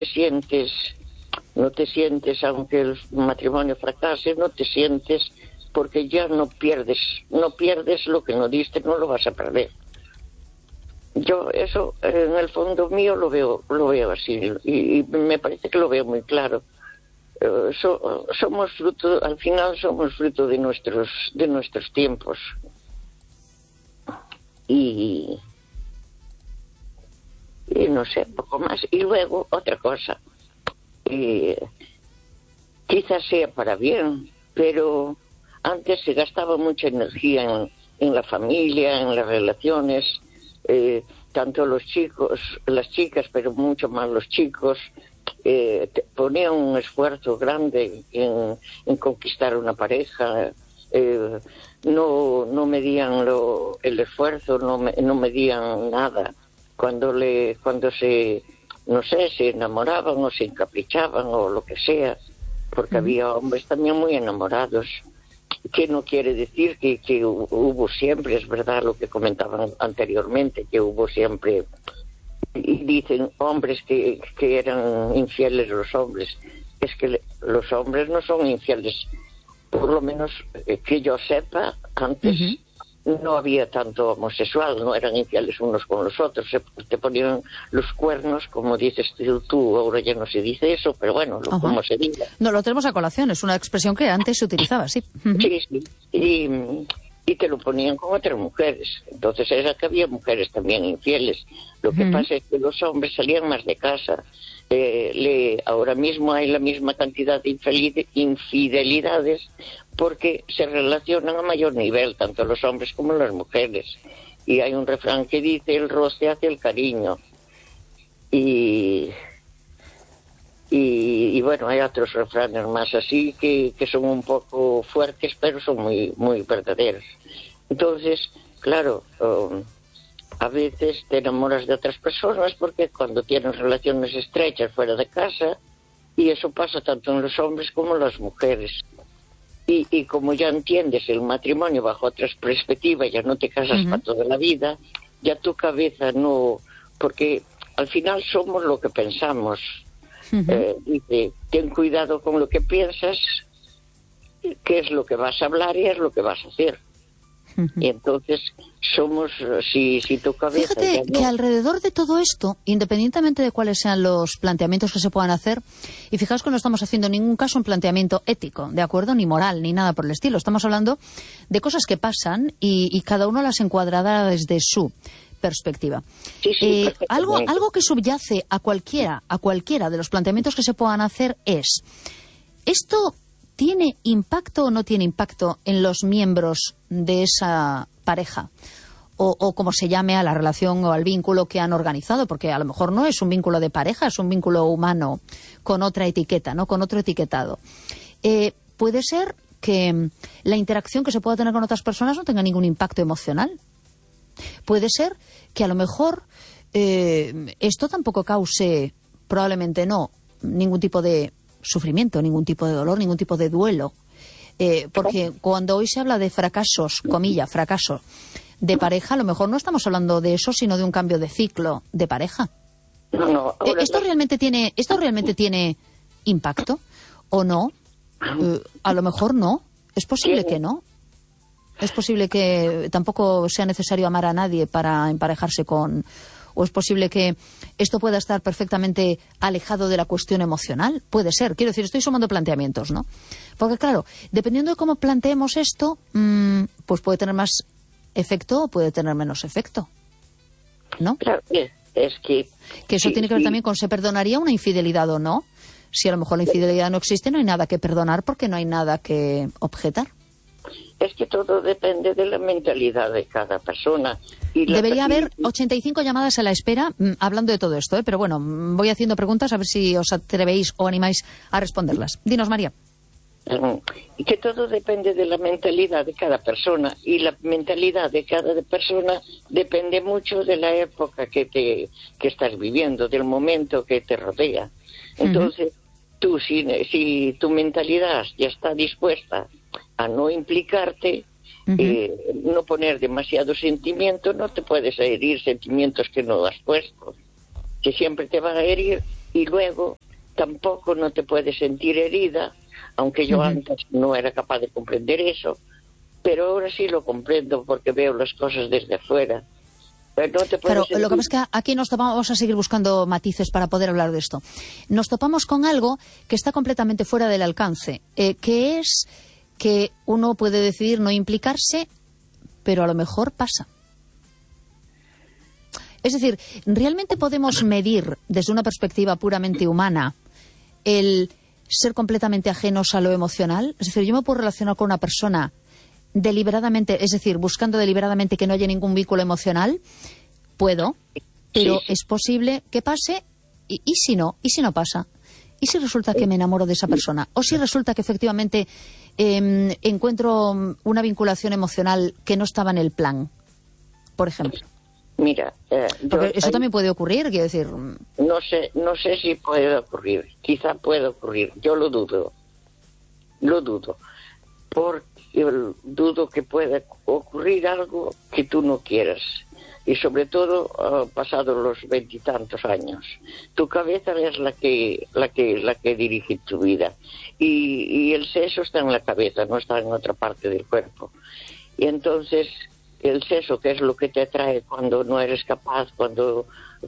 no te sientes, aunque el matrimonio fracase, no te sientes, porque ya no pierdes lo que no diste, no lo vas a perder. Yo eso, en el fondo mío, lo veo así, y me parece que lo veo muy claro. Al final somos fruto de nuestros tiempos. Y no sé, poco más. Y luego, otra cosa, quizás sea para bien, pero antes se gastaba mucha energía en la familia, en las relaciones, tanto los chicos, las chicas, pero mucho más los chicos, ponían un esfuerzo grande en conquistar una pareja, no medían el esfuerzo, no medían nada. Cuando se enamoraban o se encaprichaban o lo que sea, porque había hombres también muy enamorados, que no quiere decir que hubo siempre, es verdad lo que comentaban anteriormente, que hubo siempre, y dicen hombres que eran infieles los hombres. Es que los hombres no son infieles, por lo menos que yo sepa, antes no había tanto homosexual, no eran infieles unos con los otros, te ponían los cuernos, como dices tú, ahora ya no se dice eso, pero bueno, como se diga. No, lo tenemos a colación, es una expresión que antes se utilizaba, sí. Sí, y te lo ponían con otras mujeres, entonces era que había mujeres también infieles. Lo que pasa es que los hombres salían más de casa. Ahora mismo hay la misma cantidad de infidelidades porque se relacionan a mayor nivel, tanto los hombres como las mujeres. Y hay un refrán que dice: el roce hace el cariño. Y bueno, hay otros refranes más así que son un poco fuertes, pero son muy, muy verdaderos. Entonces, claro, a veces te enamoras de otras personas porque cuando tienes relaciones estrechas fuera de casa, y eso pasa tanto en los hombres como en las mujeres. Y como ya entiendes el matrimonio bajo otras perspectivas, ya no te casas para toda la vida, ya tu cabeza no... Porque al final somos lo que pensamos. Dice, ten cuidado con lo que piensas, qué es lo que vas a hablar y es lo que vas a hacer. Y entonces somos, si tu cabeza... Fíjate que alrededor de todo esto, independientemente de cuáles sean los planteamientos que se puedan hacer, y fijaos que no estamos haciendo en ningún caso un planteamiento ético, ¿de acuerdo? Ni moral, ni nada por el estilo. Estamos hablando de cosas que pasan y cada uno las encuadrará desde su perspectiva. Sí, algo que subyace a cualquiera de los planteamientos que se puedan hacer es: ¿esto tiene impacto o no tiene impacto en los miembros de esa pareja? O como se llame a la relación o al vínculo que han organizado, porque a lo mejor no es un vínculo de pareja, es un vínculo humano con otra etiqueta, ¿no? Con otro etiquetado. Puede ser que la interacción que se pueda tener con otras personas no tenga ningún impacto emocional. Puede ser que a lo mejor esto tampoco cause, probablemente no, ningún tipo de sufrimiento, ningún tipo de dolor, ningún tipo de duelo. Porque cuando hoy se habla de fracasos, fracaso de pareja, a lo mejor no estamos hablando de eso, sino de un cambio de ciclo de pareja. No, ¿Esto realmente tiene impacto o no? A lo mejor no. Es posible que no. Es posible que tampoco sea necesario amar a nadie para emparejarse con... O es posible que esto pueda estar perfectamente alejado de la cuestión emocional. Puede ser. Quiero decir, estoy sumando planteamientos, ¿no? Porque, claro, dependiendo de cómo planteemos esto, pues puede tener más efecto o puede tener menos efecto, ¿no? Claro, es que eso tiene que ver también con ¿se perdonaría una infidelidad o no? Si a lo mejor la infidelidad no existe, no hay nada que perdonar porque no hay nada que objetar. Es que todo depende de la mentalidad de cada persona. Debería haber 85 llamadas a la espera hablando de todo esto, pero bueno, voy haciendo preguntas a ver si os atrevéis o animáis a responderlas. Dinos, María. Y que todo depende de la mentalidad de cada persona, y la mentalidad de cada persona depende mucho de la época que estás viviendo, del momento que te rodea. Entonces, tú si tu mentalidad ya está dispuesta a no implicarte, no poner demasiado sentimiento, no te puedes herir sentimientos que no has puesto, que siempre te van a herir y luego tampoco no te puedes sentir herida, aunque yo antes no era capaz de comprender eso, pero ahora sí lo comprendo porque veo las cosas desde afuera. Pero no te puedes Claro, sentir... lo que pasa es que aquí vamos a seguir buscando matices para poder hablar de esto. Nos topamos con algo que está completamente fuera del alcance, que es que uno puede decidir no implicarse, pero a lo mejor pasa. Es decir, ¿realmente podemos medir desde una perspectiva puramente humana el ser completamente ajenos a lo emocional? Es decir, yo me puedo relacionar con una persona deliberadamente, es decir, buscando deliberadamente que no haya ningún vínculo emocional, puedo, pero Sí. es posible que pase, y si no pasa, y si resulta que me enamoro de esa persona, o si resulta que efectivamente encuentro una vinculación emocional que no estaba en el plan, por ejemplo. Mira, Porque eso también puede ocurrir, quiero decir. no sé si puede ocurrir, quizá pueda ocurrir, yo lo dudo, porque dudo que pueda ocurrir algo que tú no quieras, y sobre todo pasados los 20 y tantos años. Tu cabeza es la que dirige tu vida, y el sexo está en la cabeza, no está en otra parte del cuerpo. Y entonces el sexo, que es lo que te atrae cuando no eres capaz, cuando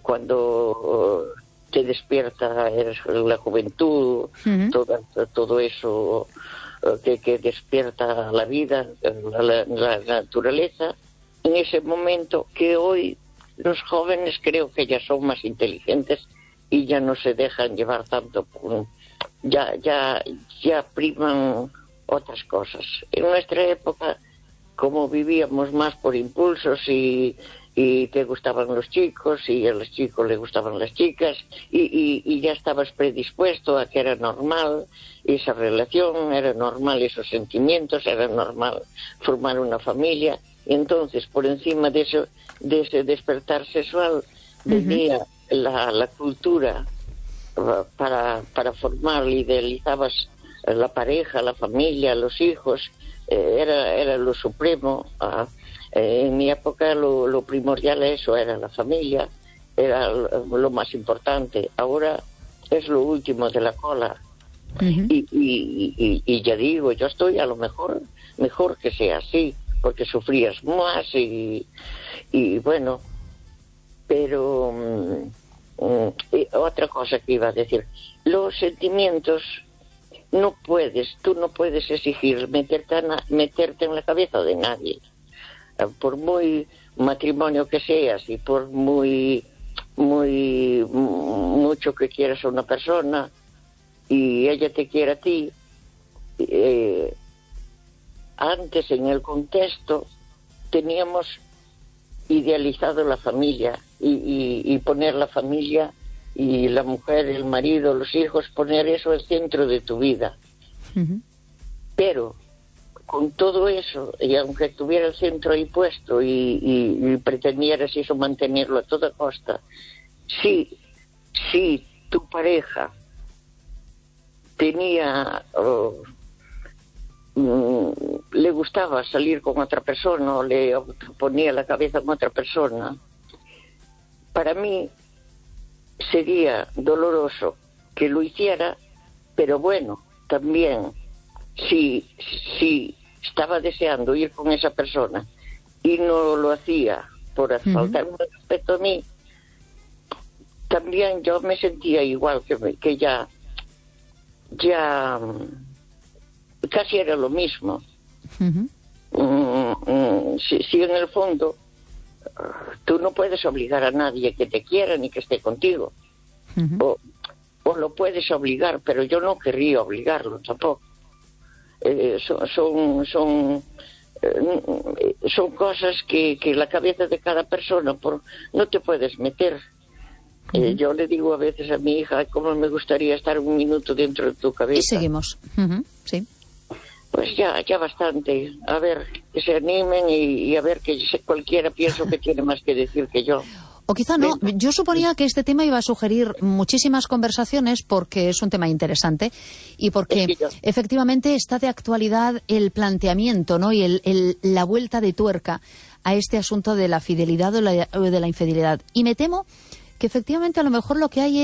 te despierta, eres la juventud, todo eso que despierta la vida, la naturaleza, en ese momento que hoy los jóvenes creo que ya son más inteligentes y ya no se dejan llevar tanto, ya priman otras cosas. En nuestra época, como vivíamos más por impulsos y te gustaban los chicos y a los chicos le gustaban las chicas y ya estabas predispuesto a que era normal esa relación, era normal esos sentimientos, era normal formar una familia, y entonces por encima de ese despertar sexual venía la cultura para formar, idealizabas la pareja, la familia, los hijos, era lo supremo. En mi época lo primordial eso era la familia, era lo más importante. Ahora es lo último de la cola. Y ya digo, yo estoy a lo mejor que sea así, porque sufrías más y bueno, pero otra cosa que iba a decir, los sentimientos tú no puedes exigir meterte en la cabeza de nadie. Por muy matrimonio que seas y por mucho que quieras a una persona y ella te quiera a ti, antes en el contexto teníamos idealizado la familia y poner la familia y la mujer, el marido, los hijos, poner eso al centro de tu vida. Pero con todo eso, y aunque tuviera el centro ahí puesto y pretendieras eso mantenerlo a toda costa, si tu pareja tenía le gustaba salir con otra persona o le ponía la cabeza con otra persona, para mí sería doloroso que lo hiciera, pero bueno, también si estaba deseando ir con esa persona y no lo hacía por faltarme respeto a mí, también yo me sentía igual que ya casi era lo mismo. Si en el fondo tú no puedes obligar a nadie que te quiera ni que esté contigo, o lo puedes obligar, pero yo no querría obligarlo tampoco. Son cosas que la cabeza de cada persona no te puedes meter. Yo le digo a veces a mi hija, cómo me gustaría estar un minuto dentro de tu cabeza. Y seguimos. Sí. Pues ya bastante. A ver, que se animen y a ver que cualquiera pienso que tiene más que decir que yo. O quizá no. Yo suponía que este tema iba a sugerir muchísimas conversaciones porque es un tema interesante y porque efectivamente está de actualidad el planteamiento, ¿no? Y la vuelta de tuerca a este asunto de la fidelidad o de la infidelidad. Y me temo que efectivamente a lo mejor lo que hay es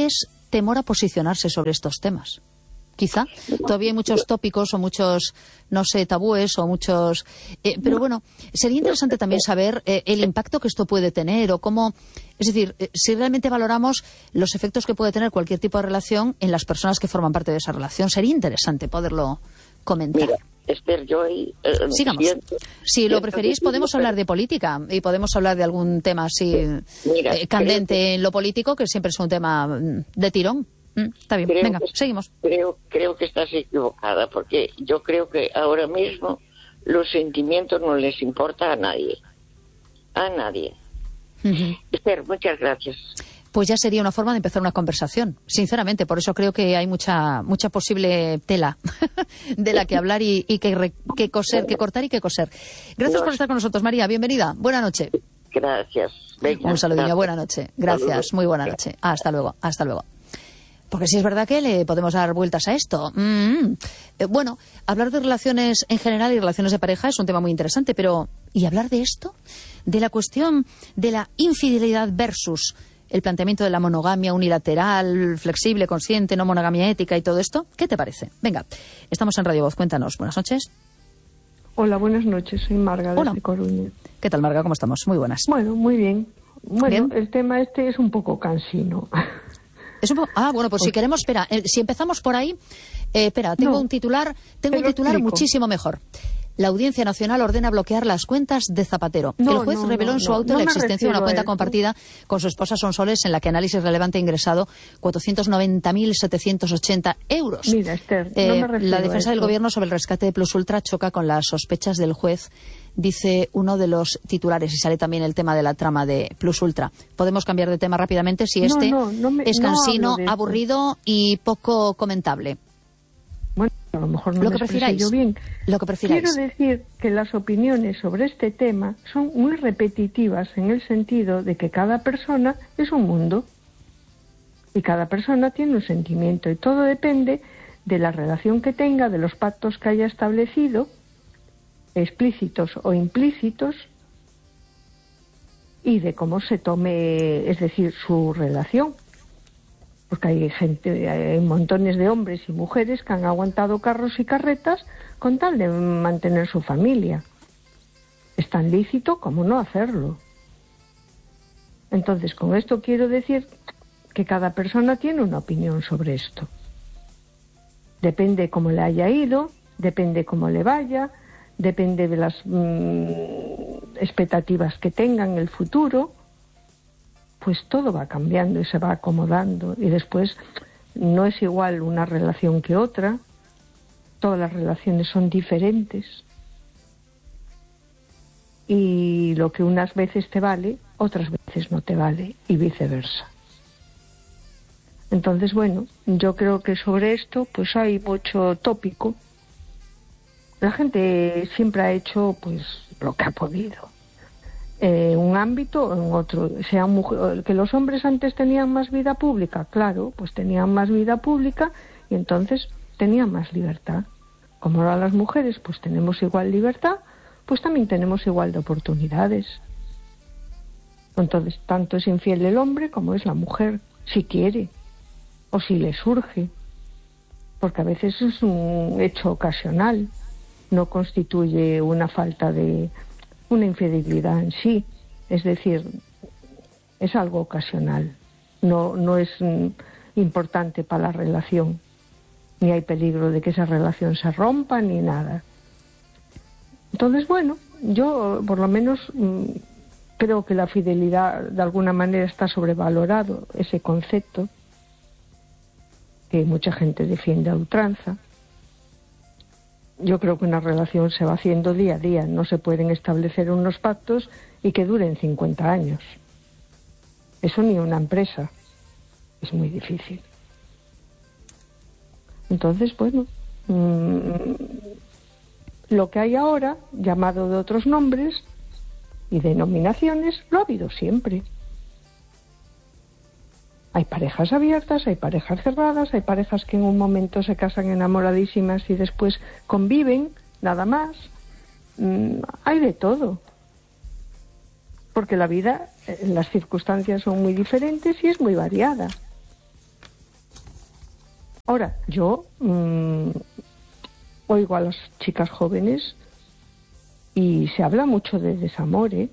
temor a posicionarse sobre estos temas. Quizá todavía hay muchos tópicos o muchos, no sé, tabúes o muchos... pero bueno, sería interesante también saber el impacto que esto puede tener o cómo... Es decir, si realmente valoramos los efectos que puede tener cualquier tipo de relación en las personas que forman parte de esa relación. Sería interesante poderlo comentar. Mira, Esther, yo ahí... Sigamos. Si lo preferís, podemos hablar de política y podemos hablar de algún tema así candente en lo político, que siempre es un tema de tirón. Está bien, venga, seguimos. Creo que estás equivocada, porque yo creo que ahora mismo los sentimientos no les importa a nadie. A nadie. Esther, muchas gracias. Pues ya sería una forma de empezar una conversación, sinceramente. Por eso creo que hay mucha posible tela de la que hablar y que coser, que cortar y que coser. Gracias por estar con nosotros, María. Bienvenida. Buena noche. Gracias. Venga, un saludillo. Buena noche. Gracias. Saludos. Muy buena noche. Hasta luego. Hasta luego. Porque sí es verdad que le podemos dar vueltas a esto. Bueno, hablar de relaciones en general y relaciones de pareja es un tema muy interesante, pero ¿y hablar de esto? De la cuestión de la infidelidad versus el planteamiento de la monogamia unilateral, flexible, consciente, no monogamia ética y todo esto. ¿Qué te parece? Venga, estamos en Radio Voz. Cuéntanos. Buenas noches. Hola, buenas noches. Soy Marga de Coruña. ¿Qué tal, Marga? ¿Cómo estamos? Muy buenas. Bueno, muy bien. Bueno, ¿Bien? El tema este es un poco cansino. Bueno, pues si queremos, espera, si empezamos por ahí, tengo un titular muchísimo mejor. La Audiencia Nacional ordena bloquear las cuentas de Zapatero. El juez reveló en su auto la existencia de una cuenta compartida con su esposa Sonsoles, en la que análisis relevante ha ingresado 490.780 euros. Mira, Esther, no me refiero la defensa del Gobierno sobre el rescate de Plus Ultra choca con las sospechas del juez, dice uno de los titulares, y sale también el tema de la trama de Plus Ultra. Podemos cambiar de tema rápidamente si es cansino, aburrido y poco comentable. Bueno, a lo mejor no lo que prefiráis. Yo bien. Lo que prefiráis. Quiero decir que las opiniones sobre este tema son muy repetitivas en el sentido de que cada persona es un mundo y cada persona tiene un sentimiento y todo depende de la relación que tenga, de los pactos que haya establecido, explícitos o implícitos, y de cómo se tome, es decir, su relación. Porque hay montones de hombres y mujeres que han aguantado carros y carretas con tal de mantener su familia. Es tan lícito como no hacerlo. Entonces, con esto quiero decir que cada persona tiene una opinión sobre esto. Depende cómo le haya ido, depende cómo le vaya, depende de las expectativas que tenga en el futuro. Pues todo va cambiando y se va acomodando, y después no es igual una relación que otra, todas las relaciones son diferentes, y lo que unas veces te vale, otras veces no te vale, y viceversa. Entonces, bueno, yo creo que sobre esto pues hay mucho tópico. La gente siempre ha hecho pues lo que ha podido. Un ámbito o en otro, que los hombres antes tenían más vida pública, claro, pues tenían más vida pública y entonces tenían más libertad. Como ahora las mujeres pues tenemos igual libertad, pues también tenemos igual de oportunidades. Entonces tanto es infiel el hombre como es la mujer, si quiere o si le surge, porque a veces es un hecho ocasional, no constituye una falta de una infidelidad en sí, es decir, es algo ocasional, no es importante para la relación, ni hay peligro de que esa relación se rompa ni nada. Entonces, bueno, yo por lo menos creo que la fidelidad de alguna manera está sobrevalorado, ese concepto que mucha gente defiende a ultranza. Yo creo que una relación se va haciendo día a día. No se pueden establecer unos pactos y que duren 50 años. Eso ni una empresa. Es muy difícil. Entonces, bueno, lo que hay ahora, llamado de otros nombres y denominaciones, lo ha habido siempre. Hay parejas abiertas, hay parejas cerradas, hay parejas que en un momento se casan enamoradísimas y después conviven, nada más. Hay de todo. Porque la vida, las circunstancias son muy diferentes y es muy variada. Ahora, yo oigo a las chicas jóvenes y se habla mucho de desamor, ¿eh?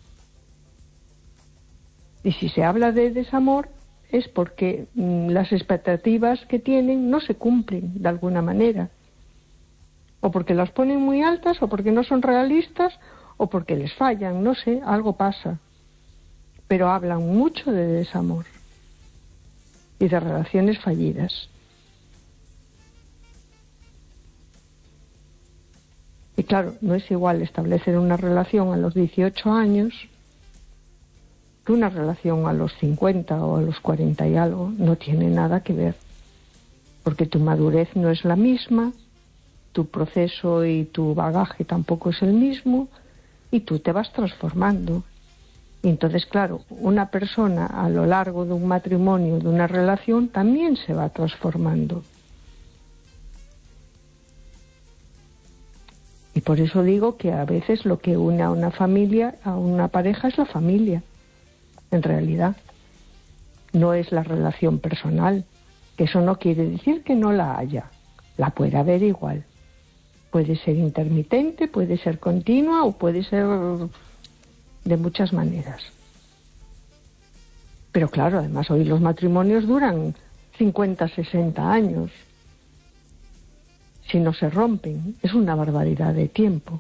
Y si se habla de desamor es porque las expectativas que tienen no se cumplen de alguna manera. O porque las ponen muy altas, o porque no son realistas, o porque les fallan, no sé, algo pasa. Pero hablan mucho de desamor y de relaciones fallidas. Y claro, no es igual establecer una relación a los 18 años que una relación a los 50 o a los 40 y algo. No tiene nada que ver, porque tu madurez no es la misma, tu proceso y tu bagaje tampoco es el mismo, y tú te vas transformando. Y entonces, claro, una persona a lo largo de un matrimonio, de una relación, también se va transformando. Y por eso digo que a veces lo que une a una familia, a una pareja, es la familia. En realidad, no es la relación personal, que eso no quiere decir que no la haya, la puede haber igual. Puede ser intermitente, puede ser continua o puede ser de muchas maneras. Pero claro, además hoy los matrimonios duran 50, 60 años. Si no se rompen, es una barbaridad de tiempo.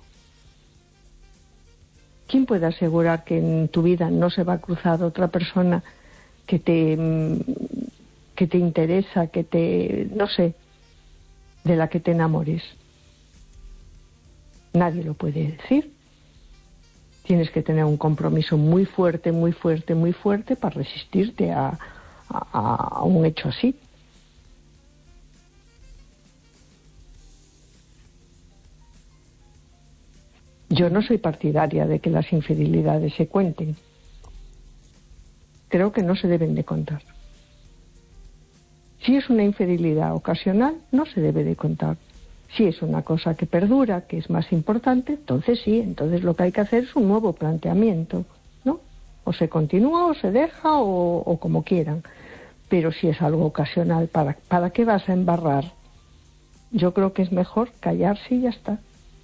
¿Quién puede asegurar que en tu vida no se va a cruzar otra persona que te interesa, no sé, de la que te enamores? Nadie lo puede decir. Tienes que tener un compromiso muy fuerte, muy fuerte, muy fuerte para resistirte a un hecho así. Yo no soy partidaria de que las infidelidades se cuenten. Creo que no se deben de contar. Si es una infidelidad ocasional, no se debe de contar. Si es una cosa que perdura, que es más importante, entonces sí, entonces lo que hay que hacer es un nuevo planteamiento, ¿no? O se continúa o se deja o como quieran. Pero si es algo ocasional, ¿para qué vas a embarrar? Yo creo que es mejor callarse y ya está.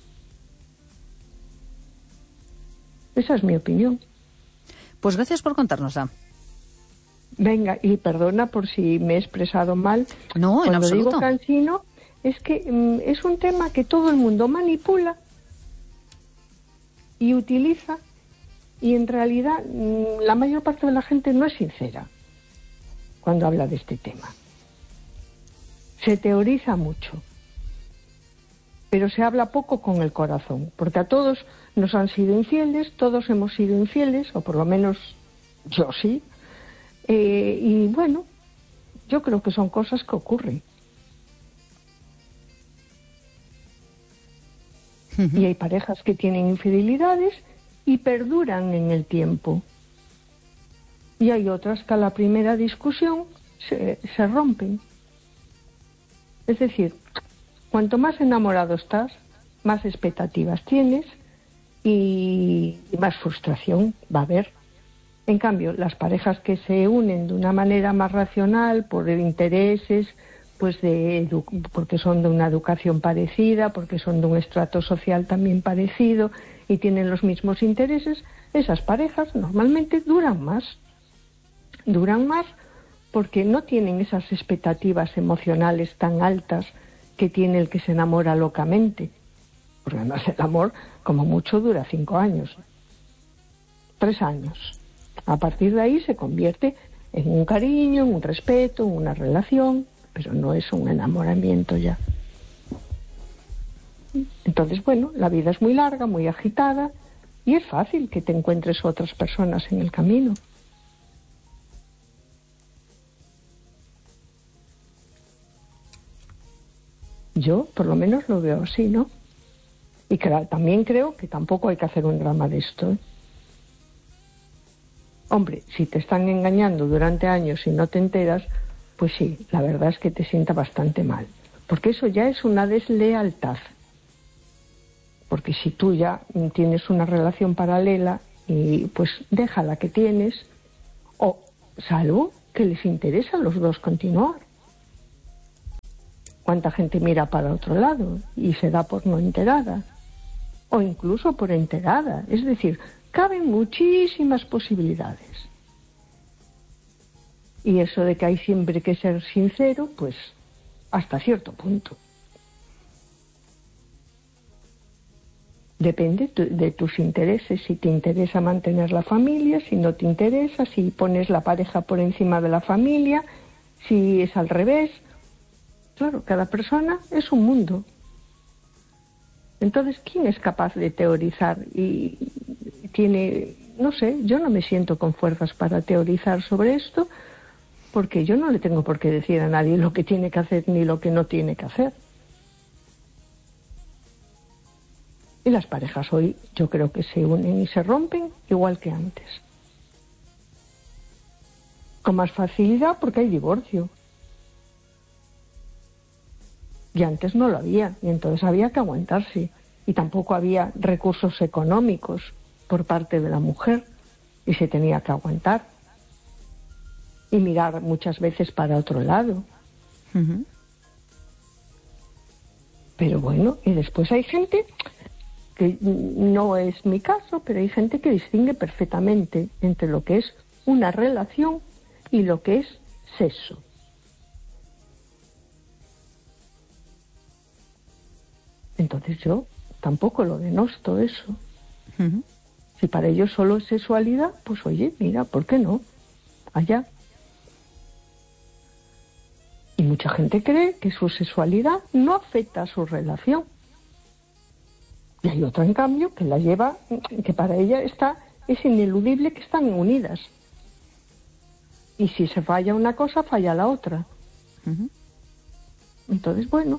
Esa es mi opinión. Pues gracias por contárnosla. Venga, y perdona por si me he expresado mal. No, en absoluto. Cuando digo cansino, es que es un tema que todo el mundo manipula y utiliza, y en realidad la mayor parte de la gente no es sincera cuando habla de este tema. Se teoriza mucho, pero se habla poco con el corazón, porque a todos nos han sido infieles, todos hemos sido infieles, o por lo menos yo sí, y bueno, yo creo que son cosas que ocurren. Y hay parejas que tienen infidelidades y perduran en el tiempo. Y hay otras que a la primera discusión se rompen. Es decir, cuanto más enamorado estás, más expectativas tienes y más frustración va a haber. En cambio, las parejas que se unen de una manera más racional, por intereses, pues porque son de una educación parecida, porque son de un estrato social también parecido y tienen los mismos intereses, esas parejas normalmente duran más. Duran más porque no tienen esas expectativas emocionales tan altas que tiene el que se enamora locamente. Porque además el amor, como mucho, dura 5 años, 3 años. A partir de ahí se convierte en un cariño, en un respeto, en una relación, pero no es un enamoramiento ya. Entonces, bueno, la vida es muy larga, muy agitada, y es fácil que te encuentres otras personas en el camino. Yo, por lo menos, lo veo así, ¿no? Y también creo que tampoco hay que hacer un drama de esto, ¿eh? Hombre, si te están engañando durante años y no te enteras, pues sí, la verdad es que te sienta bastante mal. Porque eso ya es una deslealtad. Porque si tú ya tienes una relación paralela, y pues deja la que tienes, o salvo que les interesa a los dos continuar. ¿Cuánta gente mira para otro lado y se da por no enterada? O incluso por enterada. Es decir, caben muchísimas posibilidades. Y eso de que hay siempre que ser sincero, pues hasta cierto punto. Depende de tus intereses, si te interesa mantener la familia, si no te interesa, si pones la pareja por encima de la familia, si es al revés. Claro, cada persona es un mundo. Entonces, ¿quién es capaz de teorizar? Y tiene, no sé, yo no me siento con fuerzas para teorizar sobre esto, porque yo no le tengo por qué decir a nadie lo que tiene que hacer ni lo que no tiene que hacer. Y las parejas hoy yo creo que se unen y se rompen igual que antes. Con más facilidad porque hay divorcio. Y antes no lo había, y entonces había que aguantarse. Y tampoco había recursos económicos por parte de la mujer, y se tenía que aguantar. Y mirar muchas veces para otro lado. Uh-huh. Pero bueno, y después hay gente, que no es mi caso, pero hay gente que distingue perfectamente entre lo que es una relación y lo que es sexo. Entonces yo tampoco lo denosto eso. Uh-huh. Si para ellos solo es sexualidad, pues oye, mira, ¿por qué no? Allá. Y mucha gente cree que su sexualidad no afecta a su relación. Y hay otra, en cambio, que la lleva, que para ella es ineludible que están unidas. Y si se falla una cosa, falla la otra. Uh-huh. Entonces, bueno,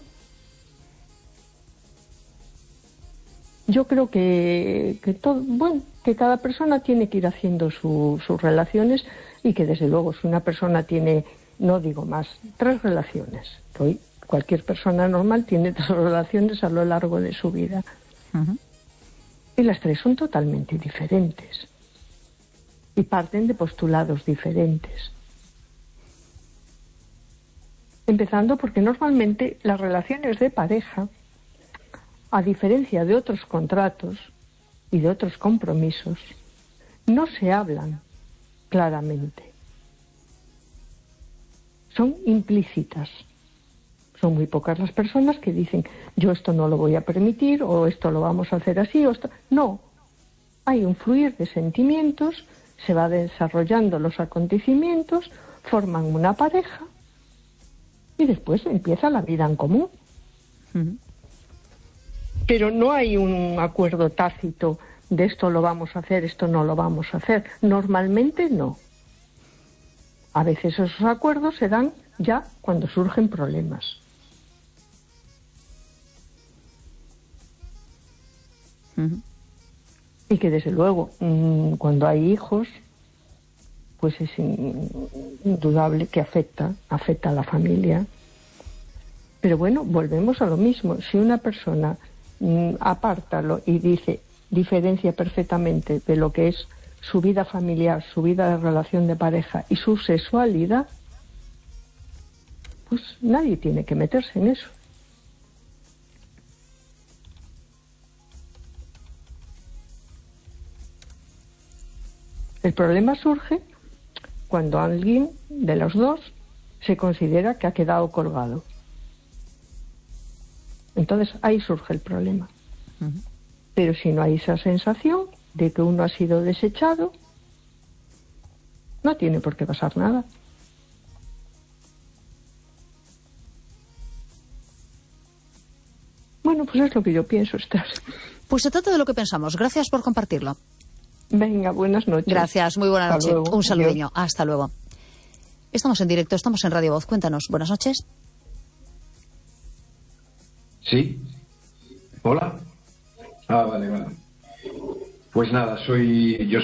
yo creo que cada persona tiene que ir haciendo sus relaciones, y que desde luego si una persona tiene, no digo más, 3 relaciones, que hoy cualquier persona normal tiene 3 relaciones a lo largo de su vida. Uh-huh. Y las 3 son totalmente diferentes y parten de postulados diferentes. Empezando porque normalmente las relaciones de pareja, a diferencia de otros contratos y de otros compromisos, no se hablan claramente. Son implícitas. Son muy pocas las personas que dicen, yo esto no lo voy a permitir, o esto lo vamos a hacer así, o esto... No. Hay un fluir de sentimientos, se va desarrollando los acontecimientos, forman una pareja, y después empieza la vida en común. Uh-huh. Pero no hay un acuerdo tácito de esto lo vamos a hacer, esto no lo vamos a hacer. Normalmente no. A veces esos acuerdos se dan ya cuando surgen problemas. Uh-huh. Y que desde luego, cuando hay hijos, pues es indudable que afecta a la familia. Pero bueno, volvemos a lo mismo. Si una persona apártalo y diferencia perfectamente de lo que es su vida familiar, su vida de relación de pareja y su sexualidad, pues nadie tiene que meterse en eso. El problema surge cuando alguien de los dos se considera que ha quedado colgado. Entonces ahí surge el problema. Uh-huh. Pero si no hay esa sensación de que uno ha sido desechado, no tiene por qué pasar nada. Bueno, pues es lo que yo pienso, Esther. Pues se trata de lo que pensamos. Gracias por compartirlo. Venga, buenas noches. Gracias, muy buena noche. Luego. Un saludiño. Hasta luego. Estamos en directo, estamos en Radio Voz. Cuéntanos. Buenas noches. ¿Sí? ¿Hola? Ah, vale. Pues nada, yo